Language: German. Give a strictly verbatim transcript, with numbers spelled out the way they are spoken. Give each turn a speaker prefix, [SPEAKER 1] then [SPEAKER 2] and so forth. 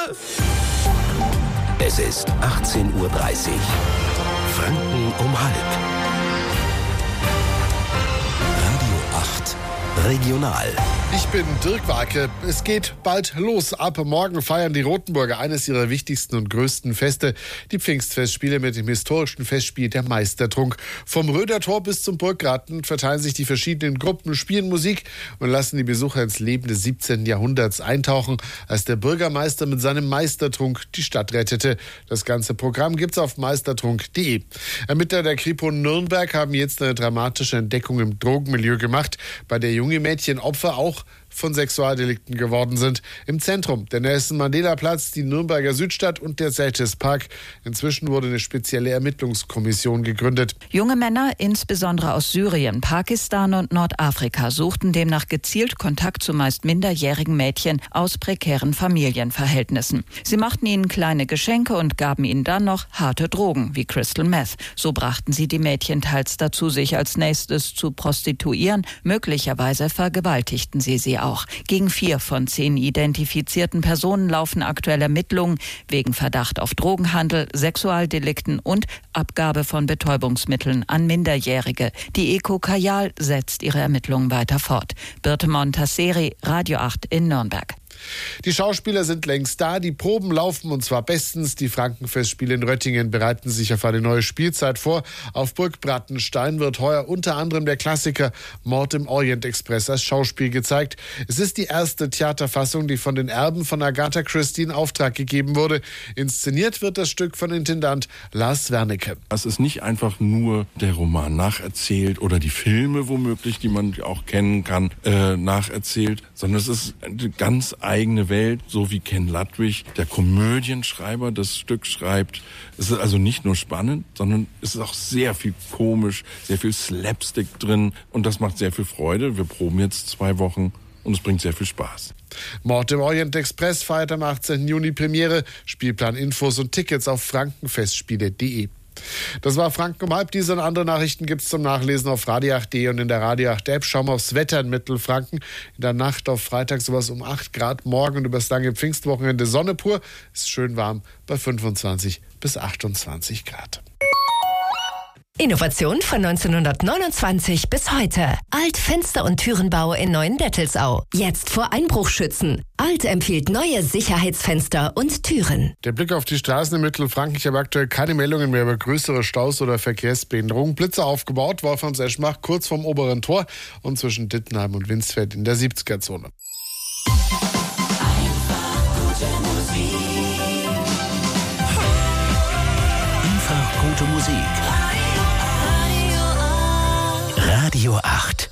[SPEAKER 1] Es ist achtzehn Uhr dreißig. Franken um halb. Radio acht Regional.
[SPEAKER 2] Ich bin Dirk Warke. Es geht bald los. Ab morgen feiern die Rothenburger eines ihrer wichtigsten und größten Feste, die Pfingstfestspiele mit dem historischen Festspiel der Meistertrunk. Vom Rödertor bis zum Burggarten verteilen sich die verschiedenen Gruppen, spielen Musik und lassen die Besucher ins Leben des siebzehnten Jahrhunderts eintauchen, als der Bürgermeister mit seinem Meistertrunk die Stadt rettete. Das ganze Programm gibt's auf meistertrunk punkt de. Ermittler der Kripo Nürnberg haben jetzt eine dramatische Entdeckung im Drogenmilieu gemacht, bei der junge Mädchen Opfer auch von Sexualdelikten geworden sind. Im Zentrum der Nelson-Mandela-Platz, die Nürnberger Südstadt und der Seltes-Park. Inzwischen wurde eine spezielle Ermittlungskommission gegründet.
[SPEAKER 3] Junge Männer, insbesondere aus Syrien, Pakistan und Nordafrika, suchten demnach gezielt Kontakt zu meist minderjährigen Mädchen aus prekären Familienverhältnissen. Sie machten ihnen kleine Geschenke und gaben ihnen dann noch harte Drogen, wie Crystal Meth. So brachten sie die Mädchen teils dazu, sich als nächstes zu prostituieren. Möglicherweise vergewaltigten sie sie auch. Gegen vier von zehn identifizierten Personen laufen aktuell Ermittlungen wegen Verdacht auf Drogenhandel, Sexualdelikten und Abgabe von Betäubungsmitteln an Minderjährige. Die Eco Kajal setzt ihre Ermittlungen weiter fort. Birte Montasseri, Radio acht in Nürnberg.
[SPEAKER 2] Die Schauspieler sind längst da, die Proben laufen und zwar bestens. Die Frankenfestspiele in Röttingen bereiten sich auf eine neue Spielzeit vor. Auf Burg Brattenstein wird heuer unter anderem der Klassiker Mord im Orient Express als Schauspiel gezeigt. Es ist die erste Theaterfassung, die von den Erben von Agatha Christie in Auftrag gegeben wurde. Inszeniert wird das Stück von Intendant Lars Wernicke.
[SPEAKER 4] Es ist nicht einfach nur der Roman nacherzählt oder die Filme womöglich, die man auch kennen kann, äh, nacherzählt, sondern es ist eine ganz eigene Welt, so wie Ken Ludwig, der Komödienschreiber, das Stück schreibt. Es ist also nicht nur spannend, sondern es ist auch sehr viel komisch, sehr viel Slapstick drin und das macht sehr viel Freude. Wir proben jetzt zwei Wochen und es bringt sehr viel Spaß.
[SPEAKER 2] Mord im Orient Express feiert am achtzehnten Juni Premiere. Spielplan, Infos und Tickets auf frankenfestspiele punkt de. Das war Franken um halb. Diese und andere Nachrichten gibt es zum Nachlesen auf radio acht punkt de und in der Radio acht App. Schauen wir aufs Wetter in Mittelfranken. In der Nacht auf Freitag sowas um acht Grad. Morgen und übers lange Pfingstwochenende Sonne pur. Ist schön warm bei fünfundzwanzig bis achtundzwanzig Grad.
[SPEAKER 5] Innovation von neunzehnhundertneunundzwanzig bis heute. Alt Fenster- und Türenbau in Neuendettelsau. Jetzt vor Einbruch schützen. Alt empfiehlt neue Sicherheitsfenster und Türen.
[SPEAKER 2] Der Blick auf die Straßen in Mittelfranken. Ich habe aktuell keine Meldungen mehr über größere Staus oder Verkehrsbehinderungen. Blitze aufgebaut, Wolfram Seschmach kurz vorm oberen Tor und zwischen Dittenheim und Winsfeld in der siebziger-Zone.
[SPEAKER 1] Einfach gute Musik. Radio acht.